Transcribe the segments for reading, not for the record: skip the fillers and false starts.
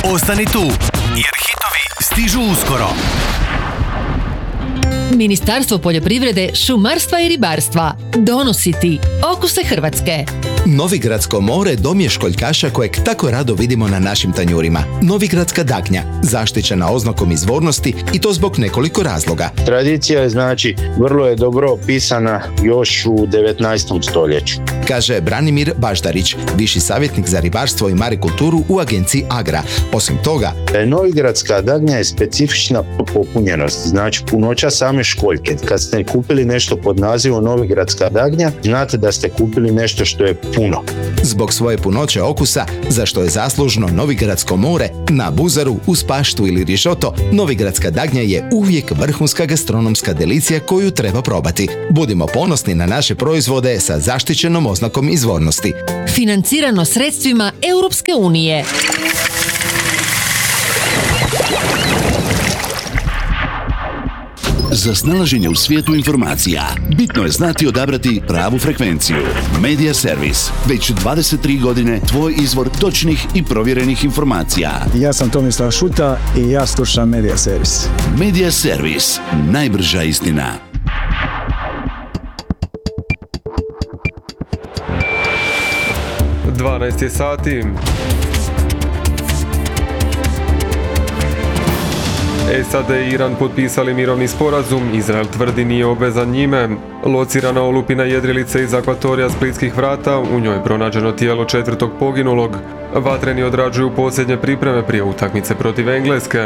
Ostani tu, jer hitovi stižu uskoro. Ministarstvo poljoprivrede, šumarstva i ribarstva donosi ti Okuse Hrvatske. Novigradsko more dom je školjkaša kojeg tako rado vidimo na našim tanjurima. Novigradska dagnja, zaštićena oznakom izvornosti i to zbog nekoliko razloga. Tradicija je, znači, vrlo je dobro opisana još u 19. stoljeću. Kaže Branimir Baždarić, viši savjetnik za ribarstvo i marikulturu u agenciji Agra. Osim toga, Novigradska dagnja je specifična po popunjenosti, znači punoća same školjke. Kad ste kupili nešto pod nazivom Novigradska dagnja, znate da ste kupili nešto što je puno. Zbog svoje punoće okusa, za što je zaslužno Novigradsko more, na buzaru, uz paštu ili rižoto, Novigradska dagnja je uvijek vrhunska gastronomska delicija koju treba probati. Budimo ponosni na naše proizvode sa zaštićenom oznakom izvornosti. Financirano sredstvima Europske unije. Za snalaženje u svijetu informacija, bitno je znati odabrati pravu frekvenciju. Media Servis. Već 23 godine tvoj izvor točnih i provjerenih informacija. Ja sam Tomislav Šuta i ja slušam Media Servis. Media Servis. Najbrža istina. je sati. SAD i Iran potpisali mirovni sporazum, Izrael tvrdi nije obvezan njime. Locirana olupina jedrilice iz akvatorija Splitskih vrata, u njoj pronađeno tijelo 4. poginulog. Vatreni odrađuju posljednje pripreme prije utakmice protiv Engleske.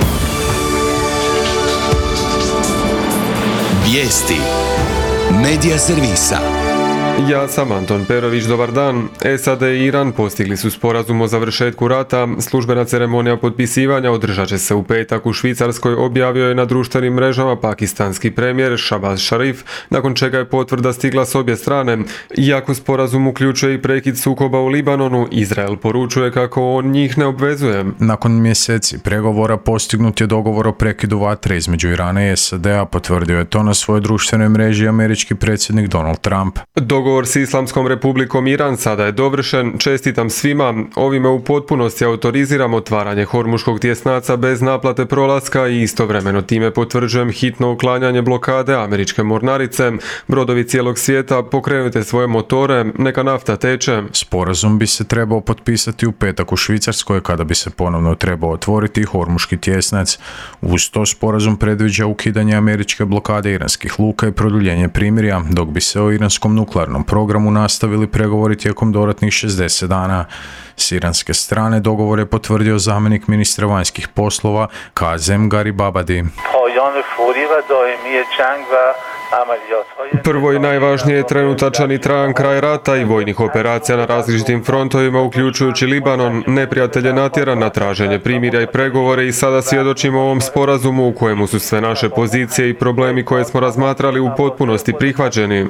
Vijesti Media Servisa. Ja sam Anton Perović, dobar dan. SAD i Iran postigli su sporazum o završetku rata. Službena ceremonija potpisivanja održat će se u petak u Švicarskoj, objavio je na društvenim mrežama pakistanski premijer Shahbaz Sharif, nakon čega je potvrda stigla s obje strane. Iako sporazum uključuje i prekid sukoba u Libanonu, Izrael poručuje kako on njih ne obvezuje. Nakon mjeseci pregovora postignut je dogovor o prekidu vatre između Irana i SAD-a, potvrdio je to na svojoj društvenoj mreži američki predsjednik Donald Trump. Dogovor s Islamskom republikom Iran sada je dovršen, čestitam svima, ovime u potpunosti autoriziram otvaranje Hormuškog tjesnaca bez naplate prolaska i istovremeno time potvrđujem hitno uklanjanje blokade američke mornarice. Brodovi cijelog svijeta, pokrenute svoje motore, neka nafta teče. Sporazum bi se trebao potpisati u petak u Švicarskoj kada bi se ponovno trebao otvoriti Hormuški tjesnac. Uz to sporazum predviđa ukidanje američke blokade iranskih luka i produljenje primirja, dok bi se o iranskom nuklearnom programu nastavili pregovori tijekom dodatnih 60 dana. S iranske strane dogovor je potvrdio zamjenik ministra vanjskih poslova Kazem Garibabadi. Prvo i najvažnije je trenutačan i trajan kraj rata i vojnih operacija na različitim frontovima, uključujući Libanon. Neprijatelj je natjeran na traženje primirja i pregovore i sada svjedočimo ovom sporazumu u kojemu su sve naše pozicije i problemi koje smo razmatrali u potpunosti prihvaćeni.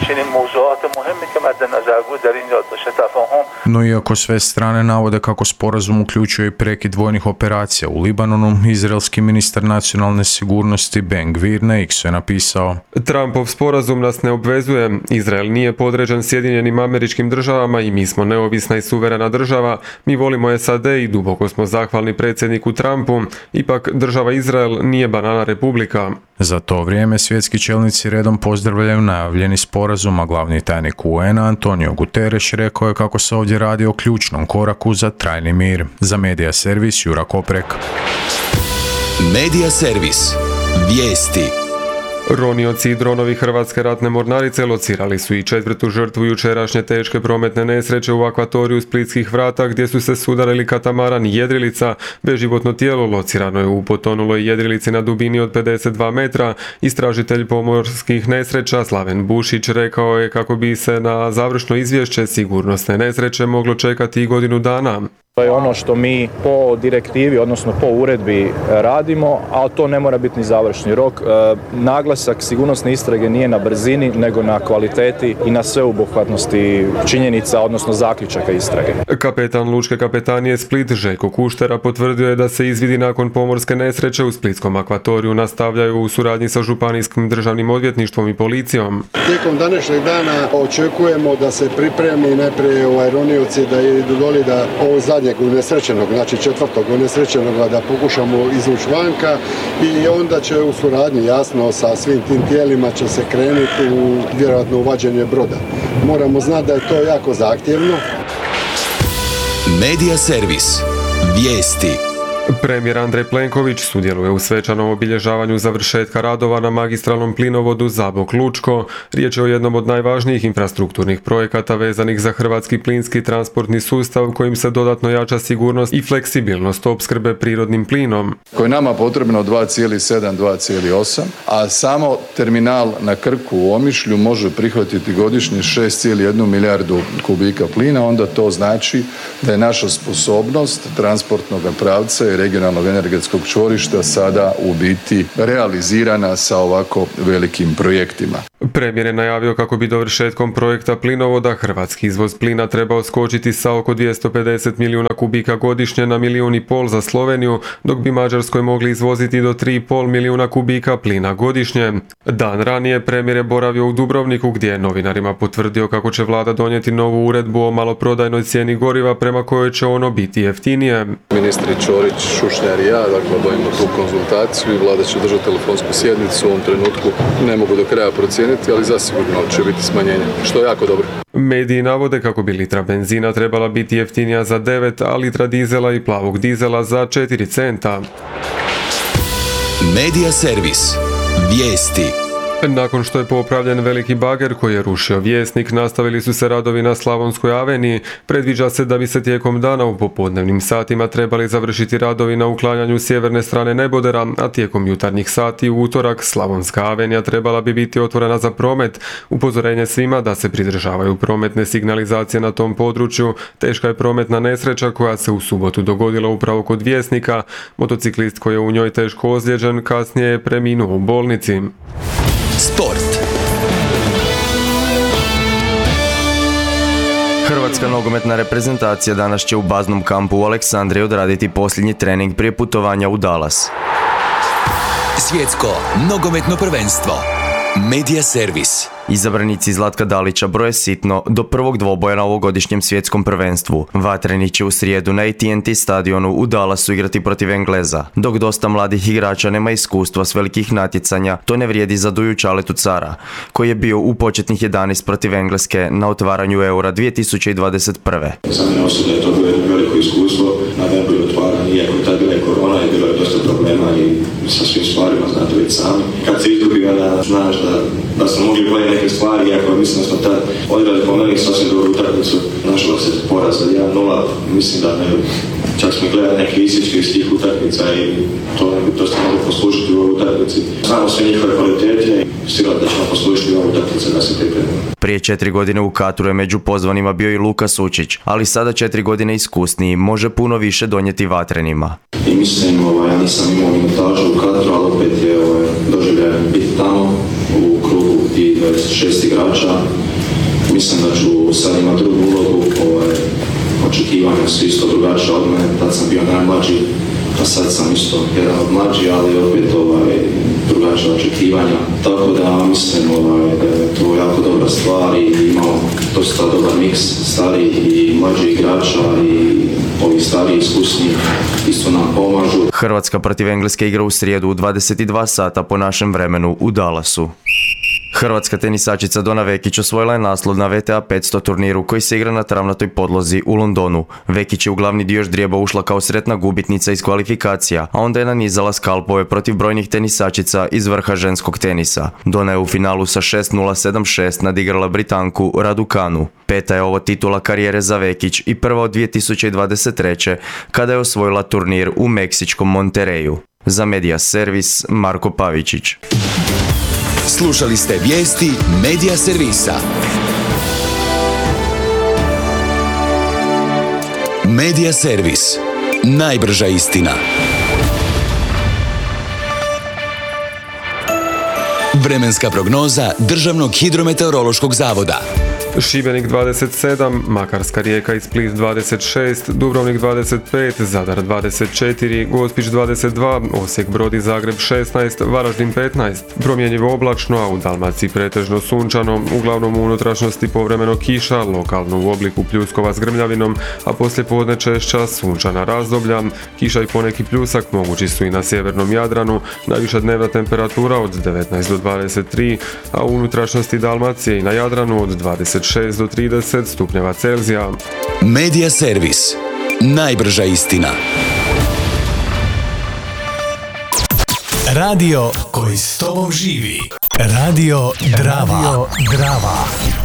No iako sve strane navode kako sporazum uključuje i prekid vojnih operacija u Libanonu, izraelski ministar nacionalne sigurnosti Ben Gvir na X-u je napisao: Trumpov sporazum nas ne obvezuje. Izrael nije podređen Sjedinjenim Američkim Državama i mi smo neovisna i suverena država. Mi volimo SAD i duboko smo zahvalni predsjedniku Trumpu. Ipak država Izrael nije banana republika. Za to vrijeme svjetski čelnici redom pozdravljaju najavljeni sporazum, a glavni tajnik UN-a Antonio Guterres rekao je kako se ovdje radi o ključnom koraku za trajni mir. Za Media Servis Jura Koprek. Media Servis. Vijesti. Ronioci i dronovi Hrvatske ratne mornarice locirali su i 4. žrtvu jučerašnje teške prometne nesreće u akvatoriju Splitskih vrata gdje su se sudarili katamaran i jedrilica. Beživotno tijelo locirano je u potonuloj jedrilici na dubini od 52 metra. Istražitelj pomorskih nesreća Slaven Bušić rekao je kako bi se na završno izvješće sigurnosne nesreće moglo čekati i godinu dana. To je ono što mi po direktivi, odnosno po uredbi radimo, ali to ne mora biti ni završni rok. Naglasak sigurnosne istrage nije na brzini, nego na kvaliteti i na sveobuhvatnosti činjenica, odnosno zaključaka istrage. Kapetan Lučke kapetanije Split Željko Kuštera potvrdio je da se izvidi nakon pomorske nesreće u splitskom akvatoriju nastavljaju u suradnji sa Županijskim državnim odvjetništvom i policijom. Tijekom današnjeg dana očekujemo da se pripremi najprije Ronioci da idu doli da ovo zadnje zadnjeg unesrećenog, znači 4. unesrećenog da pokušamo izvući vanka i onda će u suradnji jasno sa svim tim tijelima će se krenuti u vjerojatno uvađenje broda. Moramo znati da je to jako zahtjevno. Medija servis. Vijesti. Premijer Andrej Plenković sudjeluje u svečanom obilježavanju završetka radova na magistralnom plinovodu Zabok-Lučko. Riječ je o jednom od najvažnijih infrastrukturnih projekata vezanih za hrvatski plinski transportni sustav kojim se dodatno jača sigurnost i fleksibilnost opskrbe prirodnim plinom. Koje je nama potrebno 2,7, 2,8, a samo terminal na Krku u Omišlju može prihvatiti godišnje 6,1 milijardu kubika plina, onda to znači da je naša sposobnost transportnog pravca i regionalnog energetskog čvorišta sada u biti realizirana sa ovako velikim projektima. Premijer je najavio kako bi dovršetkom projekta plinovoda hrvatski izvoz plina trebao skočiti sa oko 250 milijuna kubika godišnje na 1,5 milijun za Sloveniju, dok bi Mađarskoj mogli izvoziti do 3,5 milijuna kubika plina godišnje. Dan ranije premijer je boravio u Dubrovniku gdje je novinarima potvrdio kako će vlada donijeti novu uredbu o maloprodajnoj cijeni goriva prema kojoj će ono biti jeftinije. Ministri Ćorić, Šušnjar i ja, dakle, obavimo tu konzultaciju i vlada će držati telefonsku sjednicu. U ovom trenutku ne mogu do kraja procijeniti, ali zasigurno će biti smanjenje, što je jako dobro. Mediji navode kako bi litra benzina trebala biti jeftinija za 9, a litra dizela i plavog dizela za 4 centa. Medija servis. Vijesti. Nakon što je popravljen veliki bager koji je rušio Vjesnik, nastavili su se radovi na Slavonskoj aveniji. Predviđa se da bi se tijekom dana u popodnevnim satima trebali završiti radovi na uklanjanju sjeverne strane nebodera, a tijekom jutarnjih sati u utorak Slavonska avenija trebala bi biti otvorena za promet. Upozorenje svima da se pridržavaju prometne signalizacije na tom području. Teška je prometna nesreća koja se u subotu dogodila upravo kod Vjesnika. Motociklist koji je u njoj teško ozlijeđen kasnije je preminuo u bolnici. Sport. Hrvatska nogometna reprezentacija danas će u baznom kampu u Aleksandriji odraditi posljednji trening prije putovanja u Dallas. Svjetsko nogometno prvenstvo. Medija servis. Izabranici Zlatka Dalića broje sitno do prvog dvoboja na ovogodišnjem svjetskom prvenstvu. Vatreni će u srijedu na AT&T stadionu u Dallasu igrati protiv Engleza. Dok dosta mladih igrača nema iskustva s velikih natjecanja, to ne vrijedi za Duju Čaletu Cara, koji je bio u početnih 11 protiv Engleske na otvaranju Eura 2021. Za mene osobno je to bilo jedno veliko iskustvo na Wembley otvaranje, iako je tad bila i korona i bilo je dosta problema i sa svim stvarima, znate već sami. Kad se izgubi, onda znaš da smo mogli bolje neke stvari, iako mislim da smo tad odigrali po meni sasvim dobru utakmicu. Nažalost se poraz za 1-0, mislim da ne, čak smo gledali neke isječke iz tih utakmica i to ste mogli poslušati u ovoj utakmici. Znamo sve njihove kvalitete i sigurno da ćemo poslušati u ovoj utakmici da se pripremimo. Prije 4 godine u Katru je među pozvanima bio i Luka Sučić, ali sada 4 godine iskusniji može puno više donijeti Vatrenima. I mislim, ja nisam imao minutažu u Katru, ali opet je doživljaj biti tamo u krugu i 26 igrača. Mislim da ću sad imati drugu ulogu, očekivanja su isto drugačije od mene, tad sam bio najmlađi, a sad sam isto jedan od mlađi, ali opet drugačije očekivanja. Tako da mislim da je to jako dobra stvar i imamo dosta dobar miks starih i mlađih igrača i ovi stariji iskusni isto nam pomažu. Hrvatska protiv Engleske igra u srijedu u 22 sata po našem vremenu u Dallasu. Hrvatska tenisačica Dona Vekić osvojila je naslov na WTA 500 turniru koji se igra na travnatoj podlozi u Londonu. Vekić je u glavni dio ždrijeba ušla kao sretna gubitnica iz kvalifikacija, a onda je nanizala skalpove protiv brojnih tenisačica iz vrha ženskog tenisa. Dona je u finalu sa 6-0, 7-6 nadigrala Britanku Raducanu. Peta je ovo titula karijere za Vekić i prva od 2023. kada je osvojila turnir u meksičkom Monterreyu. Za Medija servis Marko Pavičić. Slušali ste vijesti Medija servisa. Medija servis. Najbrža istina. Vremenska prognoza Državnog hidrometeorološkog zavoda. Šibenik 27, Makarska, Rijeka i Split 26, Dubrovnik 25, Zadar 24, Gospić 22, Osijek, Brod i Zagreb 16, Varaždin 15. Promjenjivo oblačno, a u Dalmaciji pretežno sunčano, uglavnom u unutrašnjosti povremeno kiša, lokalno u obliku pljuskova s grmljavinom, a poslije podne češća sunčana razdoblja. Kiša i poneki pljusak mogući su i na sjevernom Jadranu, najviša dnevna temperatura od 19 do 23, a u unutrašnjosti Dalmacije i na Jadranu od 26 do 30 stupnjeva Celzija. Medija servis. Najbrža istina. Radio koji s tobom živi. Radio Drava.